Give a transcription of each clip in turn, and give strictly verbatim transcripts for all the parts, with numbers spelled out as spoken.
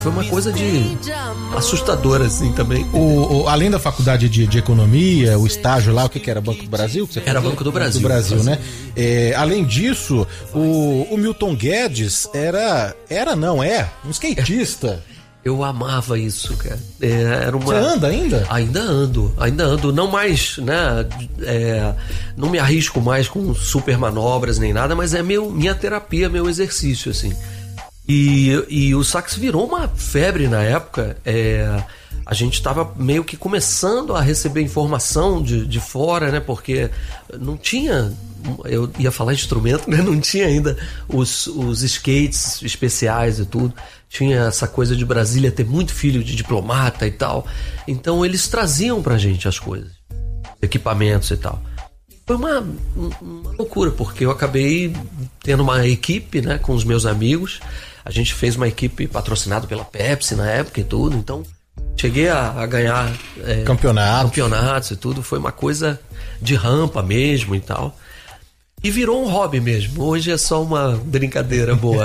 Foi uma coisa de assustadora, assim, também. O, o, além da faculdade de, de economia, o estágio lá, o que que era? Banco do Brasil? Que você era Banco do Brasil. Banco do Brasil, né? É, além disso, o, o Milton Guedes era, era não, é, um skatista. Eu amava isso, cara. É, era uma... Você anda ainda? Ainda ando, ainda ando. Não mais, né? É, não me arrisco mais com super manobras nem nada, mas é meu, minha terapia, meu exercício, assim. E, e o sax virou uma febre na época. É, a gente estava meio que começando a receber informação de, de fora, né? Porque não tinha... Eu ia falar instrumento, né? Não tinha ainda os, os skates especiais e tudo. Tinha essa coisa de Brasília ter muito filho de diplomata e tal. Então eles traziam pra gente as coisas, equipamentos e tal. Foi uma, uma loucura, porque eu acabei tendo uma equipe, né, com os meus amigos. A gente fez uma equipe patrocinada pela Pepsi na época e tudo. Então cheguei a, a ganhar é, campeonatos. campeonatos e tudo. Foi uma coisa de rampa mesmo e tal. E virou um hobby mesmo. Hoje é só uma brincadeira boa.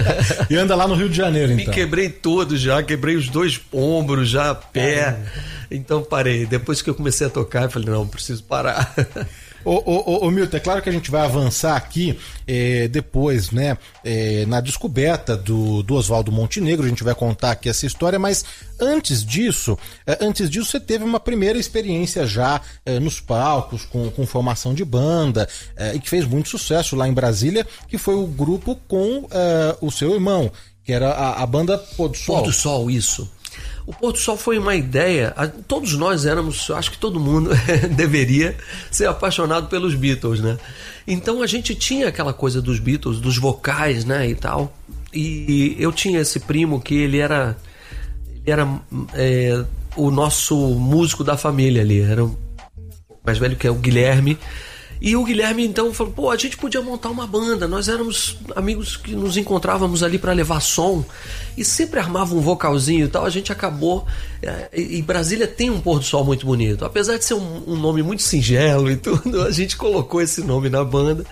E anda lá no Rio de Janeiro, então? Me quebrei todo já, quebrei os dois ombros já, pé. Ah. Então parei. Depois que eu comecei a tocar, eu falei, não, preciso parar. Ô, ô, ô, Milton, é claro que a gente vai avançar aqui é, depois, né, é, na descoberta do, do Oswaldo Montenegro. A gente vai contar aqui essa história, mas antes disso, é, antes disso você teve uma primeira experiência já é, nos palcos, com, com formação de banda, é, e que fez muito sucesso lá em Brasília, que foi o grupo com é, o seu irmão, que era a, a banda Pôr do Sol. Pôr do Sol, isso. O Pôr do Sol foi uma ideia, todos nós éramos, acho que todo mundo deveria ser apaixonado pelos Beatles, né? Então a gente tinha aquela coisa dos Beatles, dos vocais, né, e tal. E eu tinha esse primo que ele era, ele era é, o nosso músico da família ali, era o mais velho, que é o Guilherme. E o Guilherme então falou, pô, a gente podia montar uma banda. Nós éramos amigos que nos encontrávamos ali para levar som e sempre armava um vocalzinho e tal. A gente acabou, é, e Brasília tem um pôr do sol muito bonito, apesar de ser um, um nome muito singelo e tudo. A gente colocou esse nome na banda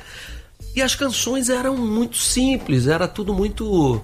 e as canções eram muito simples, era tudo muito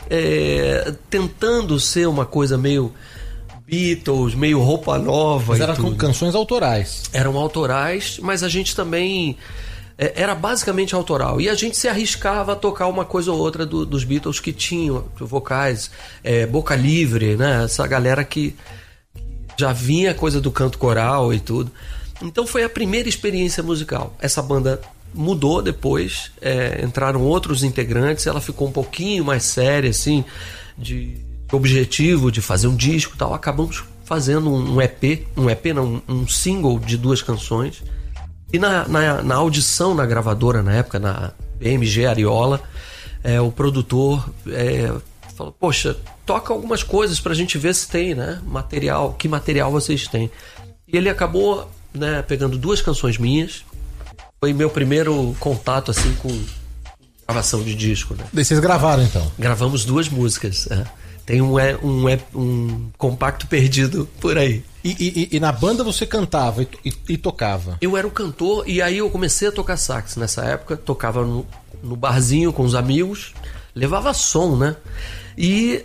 é, tentando ser uma coisa meio Beatles, meio roupa nova. Mas eram com canções autorais. Eram autorais, mas a gente também é, era basicamente autoral. E a gente se arriscava a tocar uma coisa ou outra do, dos Beatles que tinham vocais, é, Boca Livre, né? Essa galera que já vinha coisa do canto coral e tudo. Então foi a primeira experiência musical. Essa banda mudou depois, é, entraram outros integrantes, ela ficou um pouquinho mais séria, assim, de objetivo de fazer um disco e tal. Acabamos fazendo um E P, um E P não, um single de duas canções. E na, na, na audição na gravadora, na época, na B M G Ariola, é, o produtor é, falou, poxa, toca algumas coisas pra gente ver se tem, né, material, que material vocês têm. E ele acabou, né, pegando duas canções minhas. Foi meu primeiro contato assim com gravação de disco, né? Daí vocês gravaram então? Gravamos duas músicas, é. Tem um, um, um compacto perdido por aí. E, e, e na banda você cantava e, e, e tocava? Eu era o cantor e aí eu comecei a tocar sax nessa época. Tocava no, no barzinho com os amigos, levava som, né? E,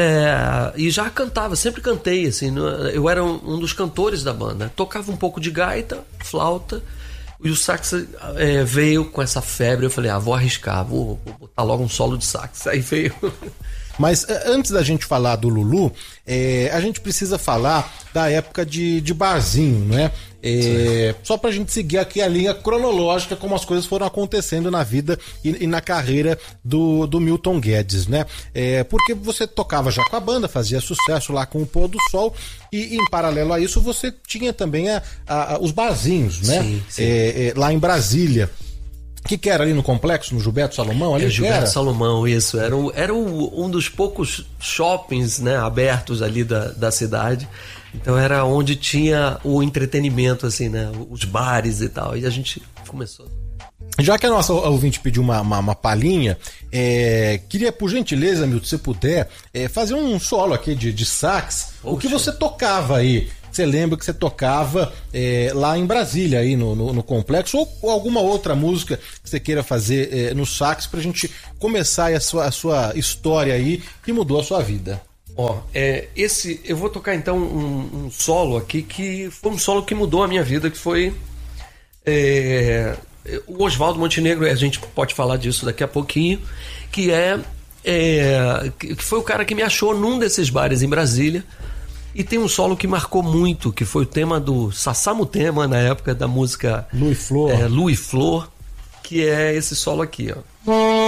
é, e já cantava, sempre cantei, assim. Eu era um, um dos cantores da banda. Tocava um pouco de gaita, flauta. E o sax é, veio com essa febre. Eu falei, ah, vou arriscar, vou, vou botar logo um solo de sax. Aí veio... Mas antes da gente falar do Lulu, é, a gente precisa falar da época de, de barzinho, né? É, só pra gente seguir aqui a linha cronológica, como as coisas foram acontecendo na vida e, e na carreira do, do Milton Guedes, né? É, porque você tocava já com a banda, fazia sucesso lá com o Pôr do Sol e em paralelo a isso você tinha também a, a, a, os barzinhos, né? Sim, sim. É, é, lá em Brasília. O que, que era ali no complexo, no Gilberto Salomão? Ali é, Gilberto era? Salomão, isso. Era, o, era o, um dos poucos shoppings, né, abertos ali da, da cidade. Então era onde tinha o entretenimento, assim, né? Os bares e tal. E a gente começou. Já que a nossa ouvinte pediu uma, uma, uma palhinha, é, queria, por gentileza, Milton, se você puder, é, fazer um solo aqui de, de sax. Poxa. O que você tocava aí? Você lembra que você tocava é, lá em Brasília, aí no, no, no complexo, ou, ou alguma outra música que você queira fazer é, no sax pra gente começar a sua, a sua história aí que mudou a sua vida? Ó, é, esse, eu vou tocar então um, um solo aqui que foi um solo que mudou a minha vida, que foi é, o Oswaldo Montenegro, a gente pode falar disso daqui a pouquinho, que é, é que foi o cara que me achou num desses bares em Brasília, e tem um solo que marcou muito, que foi o tema do Sassamutema, na época da música Lu e Flor, é, Lu e Flor, que é esse solo aqui, ó.